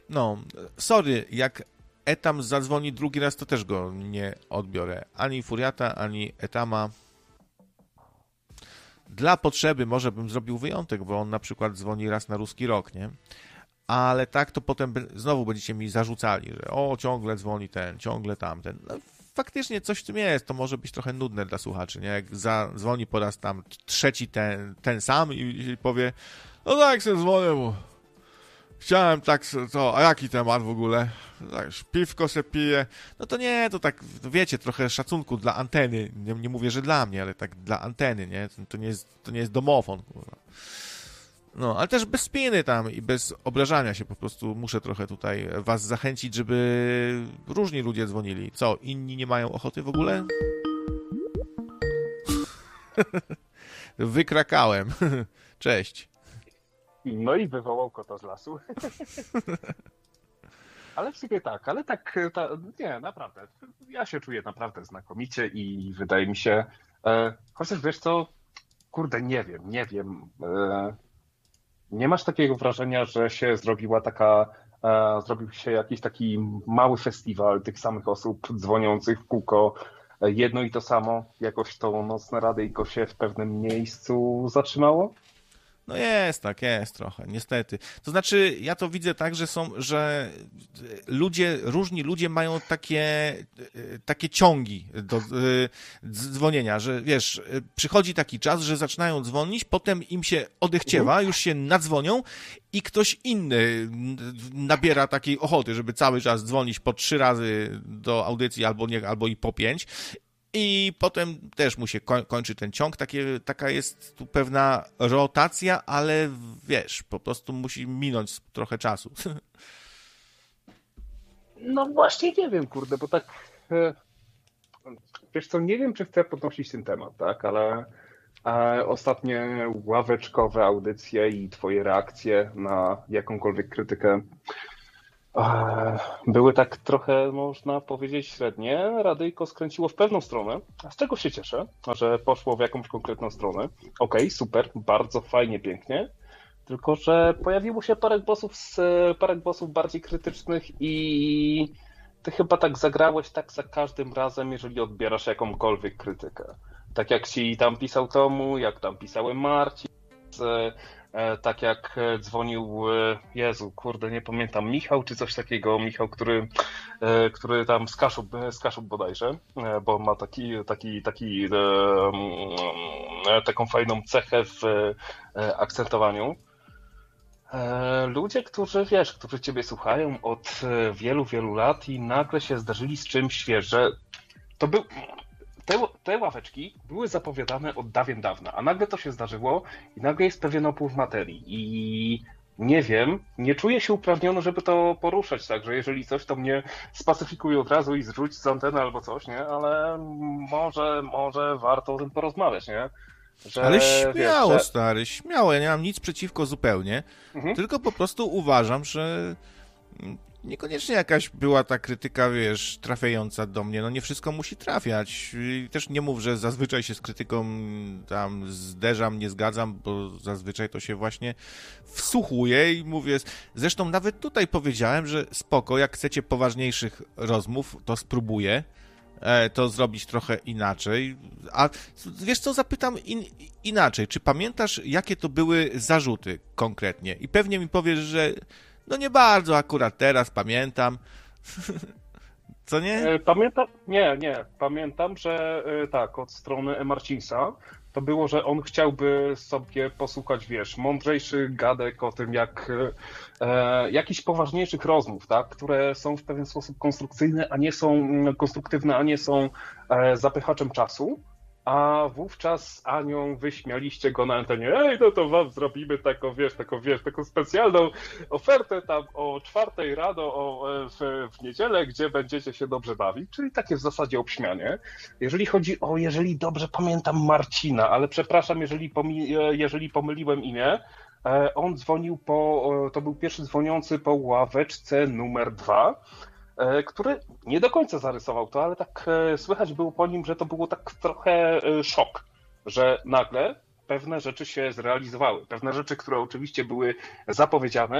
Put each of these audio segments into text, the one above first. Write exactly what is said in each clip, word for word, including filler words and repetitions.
No, sorry, jak Etam zadzwoni drugi raz, to też go nie odbiorę. Ani Furiata, ani Etama. Dla potrzeby może bym zrobił wyjątek, bo on na przykład dzwoni raz na ruski rok, nie? Ale tak to potem znowu będziecie mi zarzucali, że o, ciągle dzwoni ten, ciągle tamten. No, faktycznie coś w tym jest, to może być trochę nudne dla słuchaczy, nie? Jak zadzwoni po raz tam trzeci ten, ten sam i, i powie, no tak se dzwonię mu. Chciałem tak, to, a jaki temat w ogóle? Tak, piwko se pije. No to nie, to tak, wiecie, trochę szacunku dla anteny. Nie, nie mówię, że dla mnie, ale tak dla anteny, nie? To nie jest, to nie jest domofon, kurwa. No, ale też bez spiny tam i bez obrażania się, po prostu muszę trochę tutaj was zachęcić, żeby różni ludzie dzwonili. Co, inni nie mają ochoty w ogóle? Wykrakałem. Cześć. No i wywołał kota z lasu. Ale w sumie tak, ale tak, ta, nie, naprawdę. Ja się czuję naprawdę znakomicie i wydaje mi się, e, chociaż wiesz co, kurde, nie wiem, nie wiem. E, nie masz takiego wrażenia, że się zrobiła taka, e, zrobił się jakiś taki mały festiwal tych samych osób dzwoniących w kółko, e, jedno i to samo, jakoś to nocne radyjko się w pewnym miejscu zatrzymało? No jest tak, jest trochę, niestety. To znaczy, ja to widzę tak, że są, że ludzie, różni ludzie mają takie, takie ciągi do dzwonienia, że wiesz, przychodzi taki czas, że zaczynają dzwonić, potem im się odechciewa, już się nadzwonią i ktoś inny nabiera takiej ochoty, żeby cały czas dzwonić po trzy razy do audycji albo nie, albo i po pięć. I potem też mu się kończy ten ciąg, takie, taka jest tu pewna rotacja, ale wiesz, po prostu musi minąć trochę czasu. No właśnie nie wiem, kurde, bo tak, wiesz co, nie wiem, czy chcę podnosić ten temat, tak, ale ostatnie ławeczkowe audycje i twoje reakcje na jakąkolwiek krytykę były tak trochę, można powiedzieć, średnie. Radyjko skręciło w pewną stronę, a z czego się cieszę, że poszło w jakąś konkretną stronę. Okej, okay, super, bardzo fajnie, pięknie. Tylko że pojawiło się parę głosów, z, parę głosów bardziej krytycznych i ty chyba tak zagrałeś tak za każdym razem, jeżeli odbierasz jakąkolwiek krytykę. Tak jak ci tam pisał Tomu, jak tam pisałem Marcin, tak jak dzwonił, Jezu, kurde, nie pamiętam, Michał czy coś takiego, Michał, który, który tam z Kaszub, z Kaszub bodajże, bo ma taki, taki, taki, taką fajną cechę w akcentowaniu. Ludzie, którzy, wiesz, którzy ciebie słuchają od wielu, wielu lat i nagle się zdarzyli z czymś, wiesz, że to był... Te, te ławeczki były zapowiadane od dawien dawna, a nagle to się zdarzyło i nagle jest pewien opływ materii i nie wiem, nie czuję się uprawniony, żeby to poruszać, także jeżeli coś, to mnie spacyfikuje od razu i zrzuć z anteny albo coś, nie, ale może, może warto o tym porozmawiać, nie? Że, ale śmiało, wiesz, że... stary, śmiało, ja nie mam nic przeciwko zupełnie, mhm. tylko po prostu uważam, że niekoniecznie jakaś była ta krytyka, wiesz, trafiająca do mnie. No nie wszystko musi trafiać. I też nie mów, że zazwyczaj się z krytyką tam zderzam, nie zgadzam, bo zazwyczaj to się właśnie wsłuchuję i mówię. Zresztą nawet tutaj powiedziałem, że spoko, jak chcecie poważniejszych rozmów, to spróbuję to zrobić trochę inaczej. A wiesz co, zapytam in, inaczej. Czy pamiętasz, jakie to były zarzuty konkretnie? I pewnie mi powiesz, że no nie bardzo akurat teraz pamiętam. Co nie? Pamiętam, nie, nie. Pamiętam, że tak, od strony Marcinsa to było, że on chciałby sobie posłuchać, wiesz, mądrzejszych gadek o tym, jak e, jakichś poważniejszych rozmów, tak, które są w pewien sposób konstrukcyjne, a nie są konstruktywne, a nie są e, zapychaczem czasu. A wówczas z Anią wyśmialiście go na antenie. Ej, no to wam zrobimy taką, wiesz, taką, wiesz, taką specjalną ofertę tam o czwartej rano o, w, w niedzielę, gdzie będziecie się dobrze bawić. Czyli takie w zasadzie obśmianie. Jeżeli chodzi o, jeżeli dobrze pamiętam Marcina, ale przepraszam, jeżeli, pomi, jeżeli pomyliłem imię, on dzwonił po, to był pierwszy dzwoniący po ławeczce numer dwa. Który nie do końca zarysował to, ale tak słychać było po nim, że to było tak trochę szok, że nagle pewne rzeczy się zrealizowały. Pewne rzeczy, które oczywiście były zapowiedziane,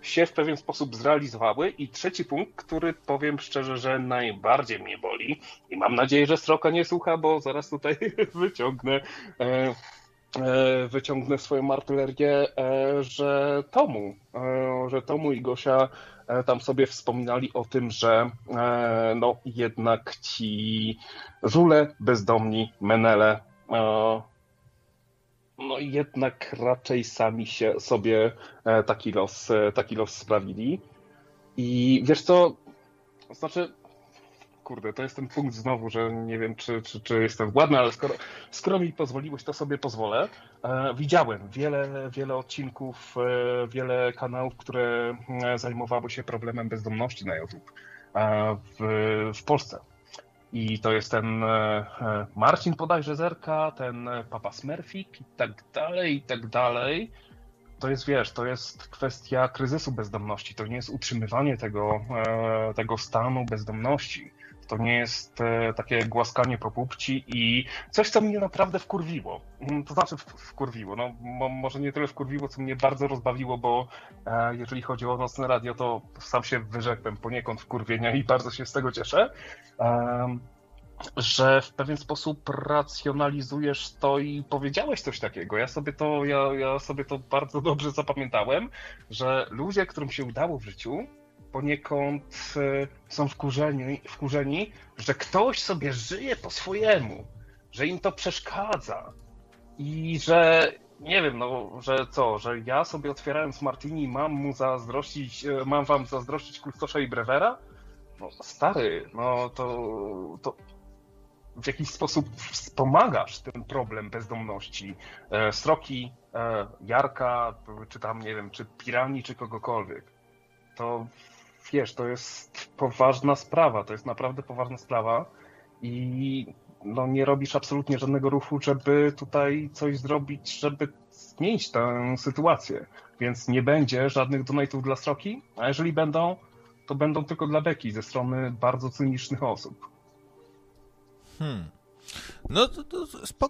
się w pewien sposób zrealizowały. I trzeci punkt, który powiem szczerze, że najbardziej mnie boli i mam nadzieję, że Sroka nie słucha, bo zaraz tutaj wyciągnę e, e, wyciągnę swoją artylerię, e, że Tomu, e, że Tomu i Gosia e, tam sobie wspominali o tym, że e, no jednak ci żule, bezdomni, menele e, no jednak raczej sami się sobie taki los, taki los sprawili. I wiesz co, znaczy, kurde, to jest ten punkt znowu, że nie wiem, czy, czy, czy jestem ładny, ale skoro, skoro mi pozwoliłeś, to sobie pozwolę. E, widziałem wiele, wiele odcinków, e, wiele kanałów, które zajmowały się problemem bezdomności na YouTube e, w, w Polsce. I to jest ten Marcin bodajże Zerka, ten Papa Smurfik i tak dalej, i tak dalej. To jest, wiesz, to jest kwestia kryzysu bezdomności. To nie jest utrzymywanie tego, tego stanu bezdomności. To nie jest takie głaskanie po pupci i coś, co mnie naprawdę wkurwiło. To znaczy wkurwiło, no może nie tyle wkurwiło, co mnie bardzo rozbawiło, bo jeżeli chodzi o Nocne Radio, to sam się wyrzekłem poniekąd wkurwienia i bardzo się z tego cieszę, że w pewien sposób racjonalizujesz to i powiedziałeś coś takiego. Ja sobie to, ja, ja sobie to bardzo dobrze zapamiętałem, że ludzie, którym się udało w życiu, poniekąd są wkurzeni, wkurzeni, że ktoś sobie żyje po swojemu, że im to przeszkadza i że nie wiem, no, że co, że ja sobie otwierając Martini mam mu zazdrościć, mam wam zazdrościć Kustosza i Brewera? No stary, no to, to w jakiś sposób wspomagasz ten problem bezdomności. Sroki, Jarka, czy tam, nie wiem, czy Pirani, czy kogokolwiek. To wiesz, to jest poważna sprawa, to jest naprawdę poważna sprawa i no, nie robisz absolutnie żadnego ruchu, żeby tutaj coś zrobić, żeby zmienić tę sytuację. Więc nie będzie żadnych donate'ów dla Sroki, a jeżeli będą, to będą tylko dla beki ze strony bardzo cynicznych osób. Hmm. No to, to